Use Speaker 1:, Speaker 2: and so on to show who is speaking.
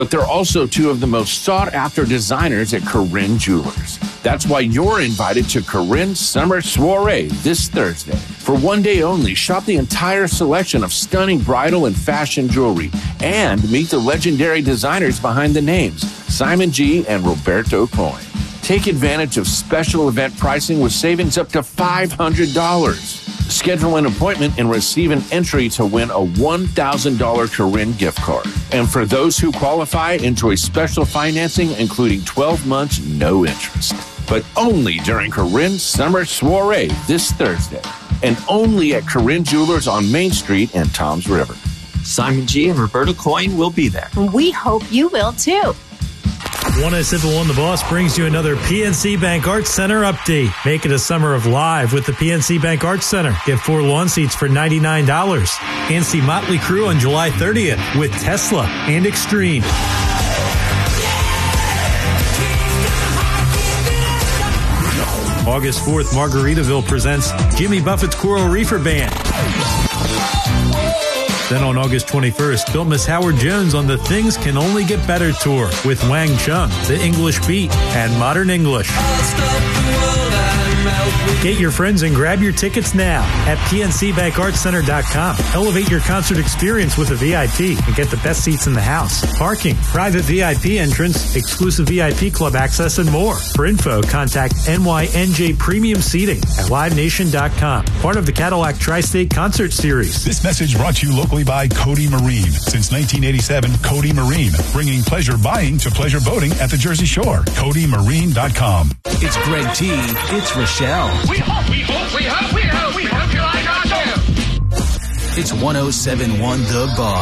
Speaker 1: but they're also two of the most sought-after designers at Corinne Jewelers. That's why you're invited to Corinne's Summer Soiree this Thursday. For one day only, shop the entire selection of stunning bridal and fashion jewelry and meet the legendary designers behind the names, Simon G. and Roberto Coin. Take advantage of special event pricing with savings up to $500. Schedule an appointment and receive an entry to win a $1,000 Corinne gift card. And for those who qualify, enjoy special financing, including 12 months, no interest. But only during Corinne's Summer Soiree this Thursday. And only at Corinne Jewelers on Main Street and Toms River.
Speaker 2: Simon G. and Roberto Coin will be there.
Speaker 3: We hope you will, too.
Speaker 4: 107.1 The Boss brings you another PNC Bank Arts Center update. Make it a summer of live with the PNC Bank Arts Center. Get 4 lawn seats for $99. And see Motley Crue on July 30th with Tesla and Extreme. August 4th, Margaritaville presents Jimmy Buffett's Coral Reefer Band. Then on August 21st, don't miss Howard Jones on the Things Can Only Get Better tour with Wang Chung, The English Beat, and Modern English. Get your friends and grab your tickets now at pncbankartscenter.com. Elevate your concert experience with a VIP and get the best seats in the house. Parking, private VIP entrance, exclusive VIP club access, and more. For info, contact NYNJ Premium Seating at livenation.com. Part of the Cadillac Tri-State Concert Series.
Speaker 5: This message brought to you locally by Cody Marine. Since 1987, Cody Marine, bringing pleasure buying to pleasure boating at the Jersey Shore. CodyMarine.com.
Speaker 6: It's Greg T. It's Rochelle.
Speaker 7: We hope you like our show.
Speaker 6: It's 107.1 The Boss.